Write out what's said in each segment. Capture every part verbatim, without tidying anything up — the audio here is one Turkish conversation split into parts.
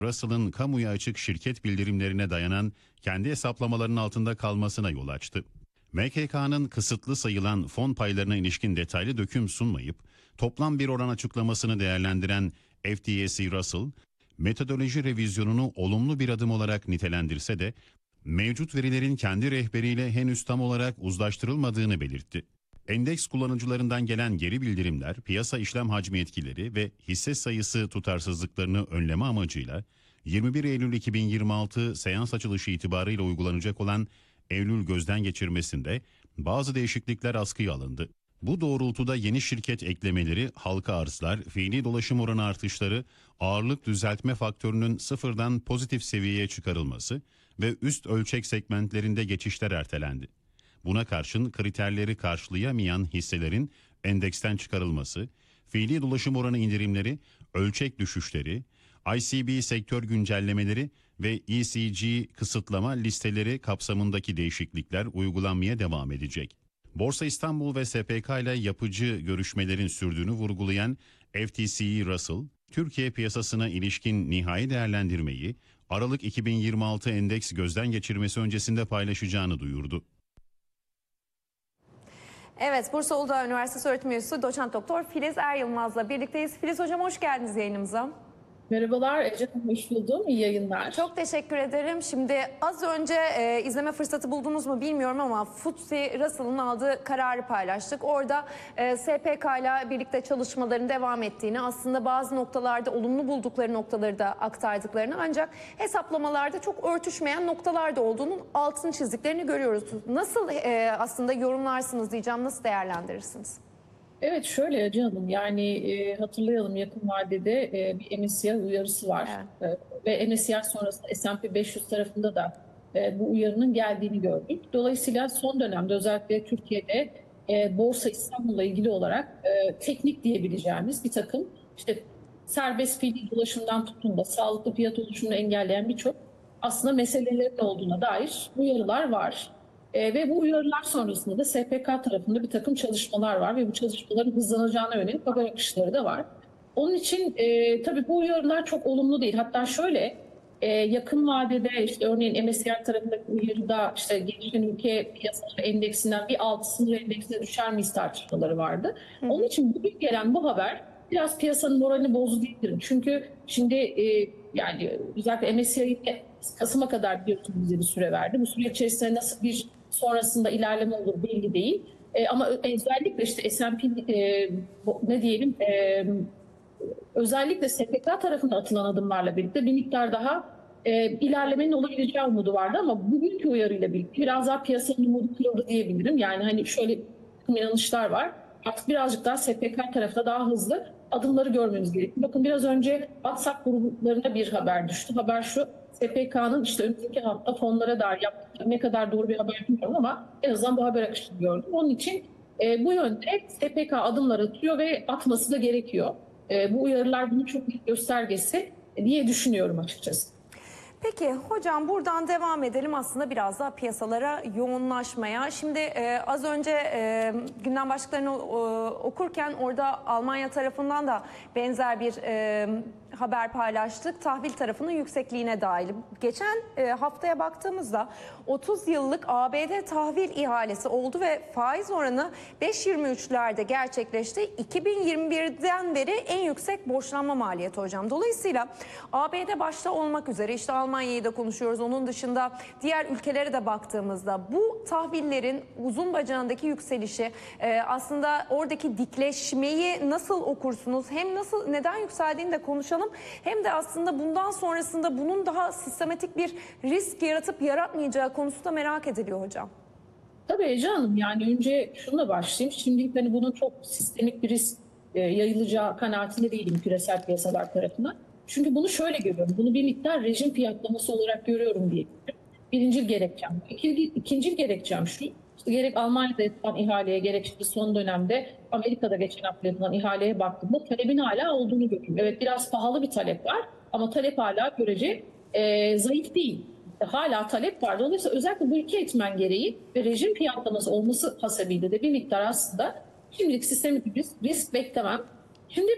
Russell'ın kamuya açık şirket bildirimlerine dayanan kendi hesaplamalarının altında kalmasına yol açtı. M K K'nın kısıtlı sayılan fon paylarına ilişkin detaylı döküm sunmayıp toplam bir oran açıklamasını değerlendiren F T S E Russell, metodoloji revizyonunu olumlu bir adım olarak nitelendirse de mevcut verilerin kendi rehberiyle henüz tam olarak uzlaştırılmadığını belirtti. Endeks kullanıcılarından gelen geri bildirimler, piyasa işlem hacmi etkileri ve hisse sayısı tutarsızlıklarını önleme amacıyla yirmi bir Eylül iki bin yirmi altı seans açılışı itibarıyla uygulanacak olan Eylül gözden geçirmesinde bazı değişiklikler askıya alındı. Bu doğrultuda yeni şirket eklemeleri, halka arzlar, fiili dolaşım oranı artışları, ağırlık düzeltme faktörünün sıfırdan pozitif seviyeye çıkarılması ve üst ölçek segmentlerinde geçişler ertelendi. Buna karşın kriterleri karşılayamayan hisselerin endeksten çıkarılması, fiili dolaşım oranı indirimleri, ölçek düşüşleri, I C B sektör güncellemeleri ve E C G kısıtlama listeleri kapsamındaki değişiklikler uygulanmaya devam edecek. Borsa İstanbul ve S P K ile yapıcı görüşmelerin sürdüğünü vurgulayan F T S E Russell, Türkiye piyasasına ilişkin nihai değerlendirmeyi Aralık iki bin yirmi altı endeks gözden geçirmesi öncesinde paylaşacağını duyurdu. Evet, Bursa Uludağ Üniversitesi öğretim üyesi Doçent Doktor Filiz Er Yılmaz'la birlikteyiz. Filiz Hocam hoş geldiniz yayınımıza. Merhabalar Ece, hoş buldum. İyi yayınlar. Çok teşekkür ederim. Şimdi az önce e, izleme fırsatı buldunuz mu bilmiyorum ama F T S E Russell'ın aldığı kararı paylaştık. Orada e, S P K ile birlikte çalışmaların devam ettiğini, aslında bazı noktalarda olumlu buldukları noktaları da aktardıklarını, ancak hesaplamalarda çok örtüşmeyen noktalar da olduğunun altını çizdiklerini görüyoruz. Nasıl e, aslında yorumlarsınız diyeceğim, nasıl değerlendirirsiniz? Evet, şöyle canım, yani e, hatırlayalım, yakın vadede e, bir M S C I uyarısı var. Evet. E, ve M S C I sonrasında S and P beş yüz tarafında da e, bu uyarının geldiğini gördük. Dolayısıyla son dönemde özellikle Türkiye'de e, Borsa İstanbul'la ilgili olarak e, teknik diyebileceğimiz bir takım işte serbest fiili dolaşımdan tutun da sağlıklı fiyat oluşumunu engelleyen birçok aslında meselelerin olduğuna dair uyarılar var. E, ve bu uyarılar sonrasında da S P K tarafında bir takım çalışmalar var ve bu çalışmaların hızlanacağına yönelik haber akışları da var. Onun için e, tabii bu uyarılar çok olumlu değil. Hatta şöyle e, yakın vadede işte örneğin M S C I tarafındaki uyarıda işte gelişen ülke piyasaları endeksinden bir alt sınır endeksine düşer miyiz tartışmaları vardı. Hı. Onun için bugün gelen bu haber biraz piyasanın moralini bozdu diyebilirim. Çünkü şimdi e, yani özellikle M S C I'ye Kasım'a kadar biliyorsunuz bize bir süre verdi. Bu süre içerisinde nasıl bir sonrasında ilerleme olur belli değil. E, ama özellikle işte S and P e, ne diyelim e, özellikle S P K tarafında atılan adımlarla birlikte bir miktar daha e, ilerlemenin olabileceği umudu vardı, ama bugünkü uyarıyla birlikte biraz daha piyasanın umudu kırıldı diyebilirim. Yani hani şöyle inanışlar var. Artık birazcık daha S P K tarafında daha hızlı adımları görmemiz gerekiyor. Bakın biraz önce WhatsApp gruplarına bir haber düştü. Haber şu: S P K'nın işte önümüzdeki hafta fonlara dair yaptığı, ne kadar doğru bir haber bilmiyorum ama en azından bu haber akışını gördüm. Onun için e, bu yönde S P K adımlar atıyor ve atması da gerekiyor. E, bu uyarılar bunun çok büyük göstergesi diye düşünüyorum açıkçası. Peki hocam, buradan devam edelim aslında biraz daha piyasalara yoğunlaşmaya. Şimdi e, az önce e, gündem başlıklarını e, okurken orada Almanya tarafından da benzer bir e, haber paylaştık. Tahvil tarafının yüksekliğine dair. Geçen e, haftaya baktığımızda otuz yıllık A B D tahvil ihalesi oldu ve faiz oranı beş virgül yirmi üçlerde gerçekleşti. iki bin yirmi birden beri en yüksek borçlanma maliyeti hocam. Dolayısıyla A B D başta olmak üzere işte Almanya'yı da konuşuyoruz. Onun dışında diğer ülkelere de baktığımızda bu tahvillerin uzun bacağındaki yükselişi, e, aslında oradaki dikleşmeyi nasıl okursunuz? Hem nasıl, neden yükseldiğini de konuşalım. Hem de aslında bundan sonrasında bunun daha sistematik bir risk yaratıp yaratmayacağı konusu da merak ediliyor hocam. Tabii Ece Hanım, yani önce şununla başlayayım. Şimdilik hani bunun çok sistemik bir risk e, yayılacağı kanaatinde değilim küresel piyasalar tarafından. Çünkü bunu şöyle görüyorum. Bunu bir miktar rejim fiyatlaması olarak görüyorum diye. Birinci gerekçem. İkinci, ikinci gerekçem şu: İşte gerek Almanya'da yapılan ihaleye, gerek işte son dönemde Amerika'da geçen hafta yapılan ihaleye baktığımda talebin hala olduğunu görüyorum. Evet, biraz pahalı bir talep var ama talep hala görece e, zayıf değil. Hala talep var. Dolayısıyla özellikle bu iki etmen gereği ve rejim fiyatlaması olması hasebiyle de bir miktar aslında şimdilik sistemik bir risk, risk beklemem. Şimdi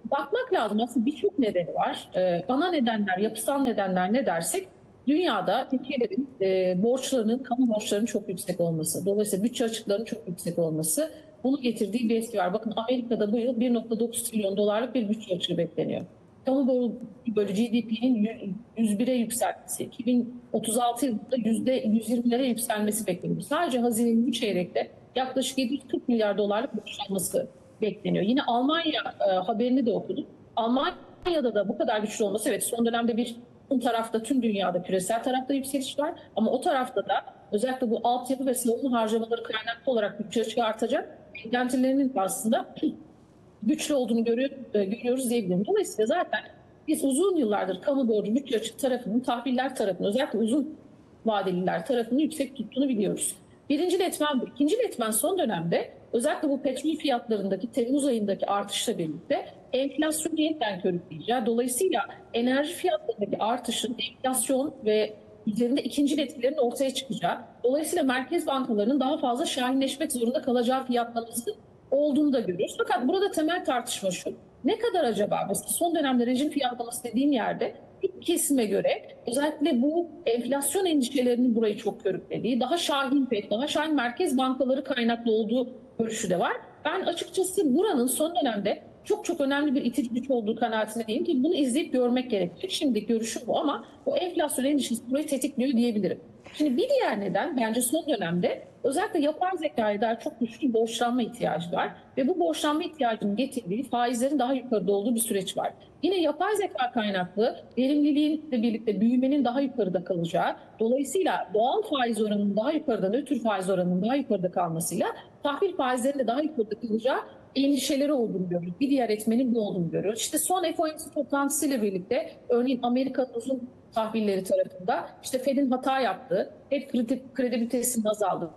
bakmak lazım. Aslında birçok nedeni var. Ee, ana nedenler, yapısal nedenler ne dersek, dünyada ülkelerin e, borçlarının, kamu borçlarının çok yüksek olması, dolayısıyla bütçe açıklarının çok yüksek olması, bunu getirdiği bir etki var. Bakın, Amerika'da bu yıl bir nokta dokuz trilyon dolarlık bir bütçe açığı bekleniyor. Kamu borcu böyle G D P'nin yüz bire yükselmesi, iki bin otuz altı yılında yüzde yüz yirmilere yükselmesi bekleniyor. Sadece hazinenin bu çeyrekte yaklaşık yedi yüz kırk milyar dolarlık borçlanması bekleniyor. Yine Almanya e, haberini de okudum. Almanya'da da bu kadar güçlü olması, evet, son dönemde bir tüm tarafta, tüm dünyada küresel tarafta yükseliş var, ama o tarafta da özellikle bu altyapı ve savunma harcamaları kaynaklı olarak bütçe açığı artacak. Beklentilerinin aslında güçlü olduğunu görüyor, görüyoruz diyebilirim. Dolayısıyla zaten biz uzun yıllardır kamu borcu bütçe açığı tarafının, tahviller tarafının, özellikle uzun vadeliler tarafının yüksek tuttuğunu biliyoruz. Birinci etmen bu. İkinci etmen, son dönemde özellikle bu petrol fiyatlarındaki Temmuz ayındaki artışla birlikte enflasyonu yeniden körükleyeceği, dolayısıyla enerji fiyatlarındaki artışın enflasyon ve üzerinde ikinci etkilerin ortaya çıkacağı, dolayısıyla merkez bankalarının daha fazla şahinleşmek zorunda kalacağı fiyatlaması olduğunu da görüyoruz. Fakat burada temel tartışma şu: ne kadar acaba, mesela son dönemde rejim fiyatlaması dediğim yerde bir kesime göre özellikle bu enflasyon endişelerinin burayı çok körüklediği, daha şahin pek, daha şahin merkez bankaları kaynaklı olduğu görüşü de var. Ben açıkçası buranın son dönemde çok çok önemli bir itici güç olduğu kanaatindeyim ki bunu izleyip görmek gerekecek. Şimdilik görüşüm bu, ama o enflasyon endişesi burayı tetikliyor diyebilirim. Şimdi bir diğer neden, bence son dönemde özellikle yapay zekaya dair çok güçlü borçlanma ihtiyacı var ve bu borçlanma ihtiyacının getirdiği faizlerin daha yukarıda olduğu bir süreç var. Yine yapay zeka kaynaklı verimliliğinle birlikte büyümenin daha yukarıda kalacağı, dolayısıyla doğal faiz oranının daha yukarıda, nötr faiz oranının daha yukarıda kalmasıyla tahvil faizlerinin de daha yukarıda kalacağı endişeleri olduğunu görüyoruz. Bir diğer etmenin bu olduğunu görüyoruz. İşte son F O M C toplantısıyla birlikte örneğin Amerika'nın uzun tahvilleri tarafında işte Fed'in hata yaptığı, hep kredi, kredibilitesinin azaldığı.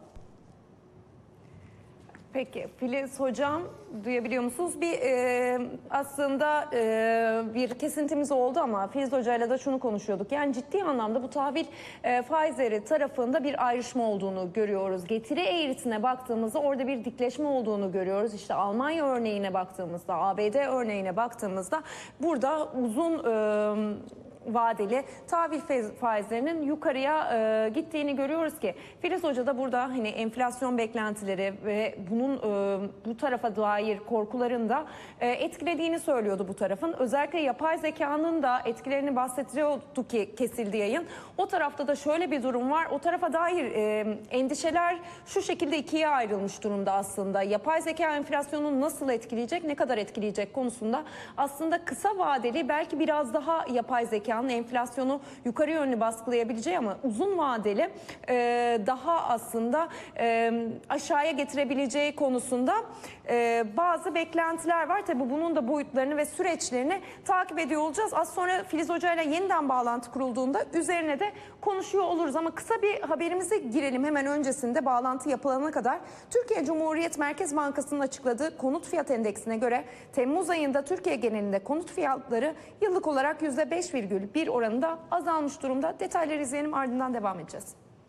Peki Filiz Hocam, duyabiliyor musunuz? Bir e, aslında e, bir kesintimiz oldu ama Filiz Hoca'yla da şunu konuşuyorduk. Yani ciddi anlamda bu tahvil e, faizleri tarafında bir ayrışma olduğunu görüyoruz. Getiri eğrisine baktığımızda orada bir dikleşme olduğunu görüyoruz. İşte Almanya örneğine baktığımızda, A B D örneğine baktığımızda burada uzun E, vadeli tahvil faizlerinin yukarıya e, gittiğini görüyoruz ki Filiz Hoca da burada hani enflasyon beklentileri ve bunun e, bu tarafa dair korkuların da e, etkilediğini söylüyordu bu tarafın. Özellikle yapay zekanın da etkilerini bahsediyordu ki kesildi yayın. O tarafta da şöyle bir durum var. O tarafa dair e, endişeler şu şekilde ikiye ayrılmış durumda aslında. Yapay zeka enflasyonu nasıl etkileyecek, ne kadar etkileyecek konusunda aslında kısa vadeli belki biraz daha yapay zeka enflasyonu yukarı yönlü baskılayabileceği, ama uzun vadeli e, daha aslında e, aşağıya getirebileceği konusunda e, bazı beklentiler var. Tabii bunun da boyutlarını ve süreçlerini takip ediyor olacağız. Az sonra Filiz Hoca ile yeniden bağlantı kurulduğunda üzerine de konuşuyor oluruz. Ama kısa bir haberimize girelim hemen öncesinde, bağlantı yapılana kadar. Türkiye Cumhuriyet Merkez Bankası'nın açıkladığı konut fiyat endeksine göre Temmuz ayında Türkiye genelinde konut fiyatları yıllık olarak yüzde beş virgül bir oranında azalmış durumda. Detayları izleyelim, ardından devam edeceğiz.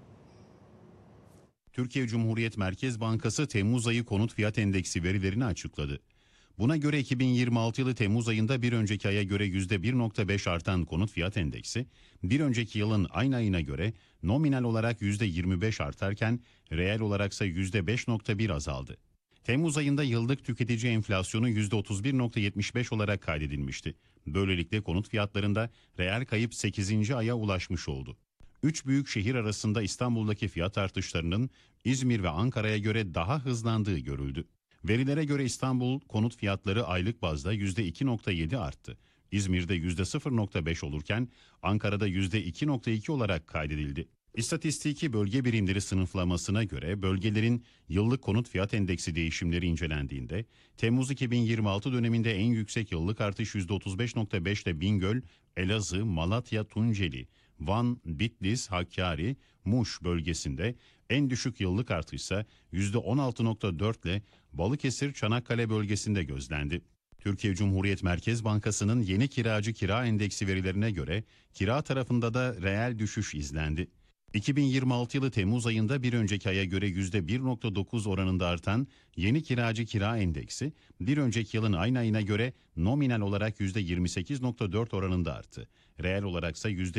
Türkiye Cumhuriyet Merkez Bankası Temmuz ayı konut fiyat endeksi verilerini açıkladı. Buna göre iki bin yirmi altı yılı Temmuz ayında bir önceki aya göre yüzde bir virgül beş artan konut fiyat endeksi, bir önceki yılın aynı ayına göre nominal olarak yüzde yirmi beş artarken reel olaraksa yüzde beş virgül bir azaldı. Temmuz ayında yıllık tüketici enflasyonu yüzde otuz bir virgül yetmiş beş olarak kaydedilmişti. Böylelikle konut fiyatlarında reel kayıp sekizinci aya ulaşmış oldu. Üç büyük şehir arasında İstanbul'daki fiyat artışlarının İzmir ve Ankara'ya göre daha hızlandığı görüldü. Verilere göre İstanbul konut fiyatları aylık bazda yüzde iki virgül yedi arttı. İzmir'de yüzde sıfır virgül beş olurken Ankara'da yüzde iki virgül iki olarak kaydedildi. İstatistiki bölge birimleri sınıflamasına göre bölgelerin yıllık konut fiyat endeksi değişimleri incelendiğinde Temmuz iki bin yirmi altı döneminde en yüksek yıllık artış yüzde otuz beş virgül beş ile Bingöl, Elazığ, Malatya, Tunceli, Van, Bitlis, Hakkari, Muş bölgesinde, en düşük yıllık artış ise yüzde on altı virgül dört ile Balıkesir, Çanakkale bölgesinde gözlendi. Türkiye Cumhuriyet Merkez Bankası'nın yeni kiracı kira endeksi verilerine göre kira tarafında da reel düşüş izlendi. iki bin yirmi altı yılı Temmuz ayında bir önceki aya göre yüzde bir virgül dokuz oranında artan yeni kiracı kira endeksi, bir önceki yılın aynı ayına göre nominal olarak yüzde yirmi sekiz virgül dört oranında arttı. Reel olaraksa yüzde